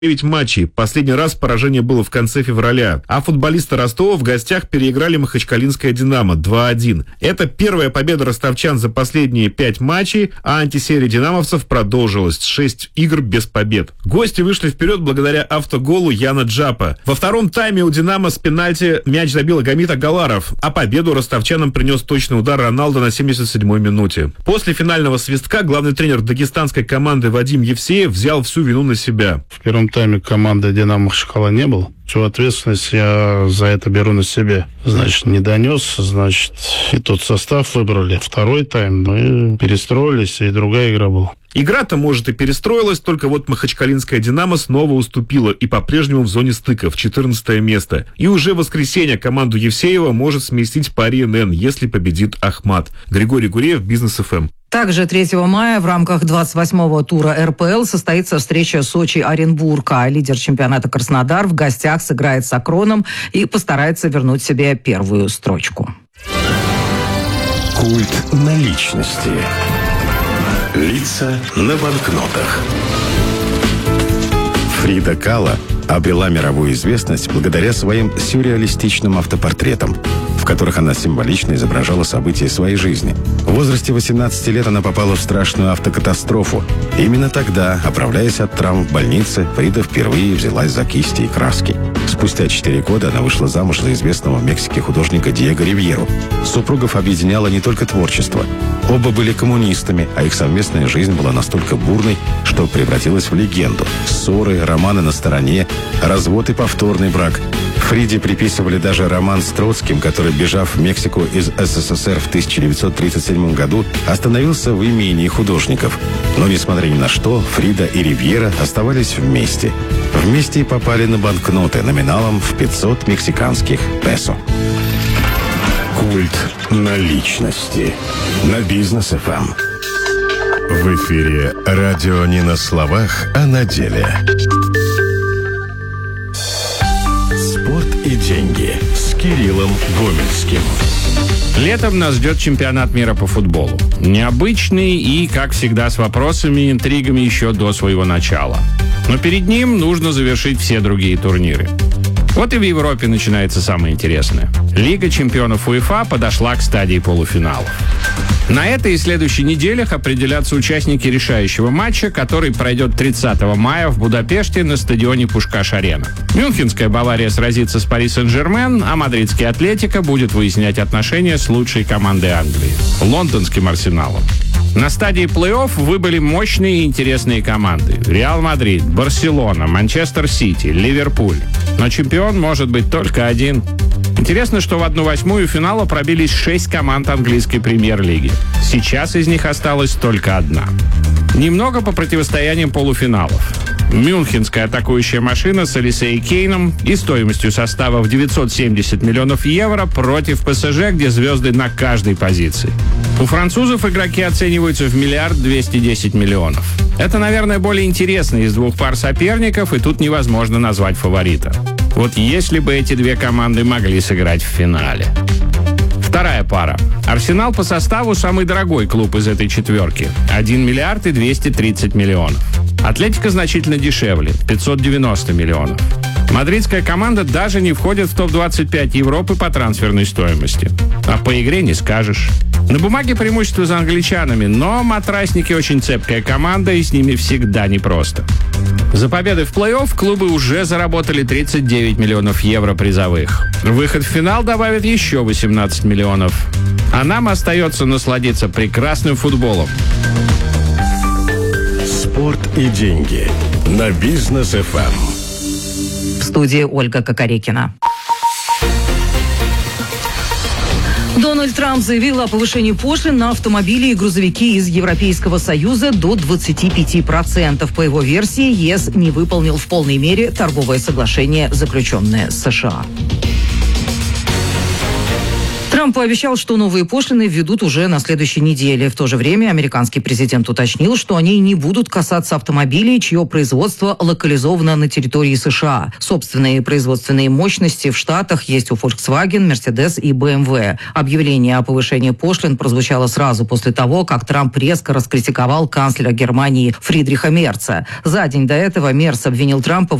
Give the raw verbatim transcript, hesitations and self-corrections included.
девять матчей. Последний раз поражение было в конце февраля. А футболисты Ростова в гостях переиграли Махачкалинское «Динамо» два один. Это первая победа ростовчан за последние пять матчей, а антисерия динамовцев продолжилась. шесть игр без побед. Гости вышли вперед благодаря автоголу Яна Джапа. Во втором тайме у «Динамо» с пенальти мяч забил Агамит Агаларов, а победу ростовчанам принес точный удар Роналдо на семьдесят седьмой минуте. После финального свистка главный тренер дагестанской команды Вадим Евсеев взял всю вину на себя. В первом тайме команды «Динамо» Махачкала не было. Всю ответственность я за это беру на себя. Значит, не донес, значит, и тот состав выбрали. Второй тайм мы перестроились, и другая игра была. Игра-то, может, и перестроилась, только вот Махачкалинская «Динамо» снова уступила и по-прежнему в зоне стыка, в четырнадцатое место. И уже в воскресенье команду Евсеева может сместить пари эн эн, если победит Ахмат. Григорий Гуреев, Бизнес эф эм. Также третьего мая в рамках двадцать восьмого тура эр пэ эл состоится встреча Сочи-Оренбург, а лидер чемпионата Краснодар в гостях сыграет с Акроном и постарается вернуть себе первую строчку. Культ наличности. Лица на банкнотах. Фрида Кало обрела мировую известность благодаря своим сюрреалистичным автопортретам, в которых она символично изображала события своей жизни. В возрасте восемнадцати лет она попала в страшную автокатастрофу. Именно тогда, оправляясь от травм в больнице, Фрида впервые взялась за кисти и краски. Спустя четыре года она вышла замуж за известного в Мексике художника Диего Ривьеру. Супругов объединяло не только творчество. Оба были коммунистами, а их совместная жизнь была настолько бурной, что превратилась в легенду. Ссоры, романы на стороне, развод и повторный брак. Фриде приписывали даже роман с Троцким, который, бежав в Мексику из эс эс эс эр в тысяча девятьсот тридцать седьмом году, остановился в имении художников. Но, несмотря ни на что, Фрида и Ривьера оставались вместе. Вместе и попали на банкноты номиналом в пятьсот мексиканских песо. Культ наличности на Бизнес эф эм. В эфире радио не на словах, а на деле. Спорт и деньги с Кириллом Гомельским. Летом нас ждет чемпионат мира по футболу. Необычный и, как всегда, с вопросами и интригами еще до своего начала. Но перед ним нужно завершить все другие турниры. Вот и в Европе начинается самое интересное. Лига чемпионов УЕФА подошла к стадии полуфиналов. На этой и следующей неделях определятся участники решающего матча, который пройдет тридцатого мая в Будапеште на стадионе Пушкаш-Арена. Мюнхенская Бавария сразится с Пари Сен-Жермен, а мадридский Атлетико будет выяснять отношения с лучшей командой Англии – лондонским Арсеналом. На стадии плей-офф выбыли мощные и интересные команды. Реал Мадрид, Барселона, Манчестер Сити, Ливерпуль. Но чемпион может быть только один. Интересно, что в одну восьмую финала пробились шесть команд английской премьер-лиги. Сейчас из них осталась только одна. Немного по противостояниям полуфиналов. Мюнхенская атакующая машина с Олисей Кейном и стоимостью состава в девятьсот семьдесят миллионов евро против пэ эс жэ, где звезды на каждой позиции. У французов игроки оцениваются в миллиард двести десять миллионов. Это, наверное, более интересный из двух пар соперников, и тут невозможно назвать фаворита. Вот если бы эти две команды могли сыграть в финале. Вторая пара. Арсенал по составу самый дорогой клуб из этой четверки. один миллиард и двести тридцать миллионов. Атлетико значительно дешевле. пятьсот девяносто миллионов. Мадридская команда даже не входит в топ двадцать пять Европы по трансферной стоимости. А по игре не скажешь. На бумаге преимущество за англичанами, но матрасники очень цепкая команда, и с ними всегда непросто. За победы в плей-офф клубы уже заработали тридцать девять миллионов евро призовых. Выход в финал добавит еще восемнадцать миллионов. А нам остается насладиться прекрасным футболом. Спорт и деньги на Бизнес эф эм. В студии Ольга Кокорекина. Дональд Трамп заявил о повышении пошлин на автомобили и грузовики из Европейского Союза до двадцати пяти процентов. По его версии, ЕС не выполнил в полной мере торговое соглашение, заключенное с США. Трамп пообещал, что новые пошлины введут уже на следующей неделе. В то же время американский президент уточнил, что они не будут касаться автомобилей, чье производство локализовано на территории США. Собственные производственные мощности в Штатах есть у Volkswagen, Mercedes и бэ эм вэ. Объявление о повышении пошлин прозвучало сразу после того, как Трамп резко раскритиковал канцлера Германии Фридриха Мерца. За день до этого Мерц обвинил Трампа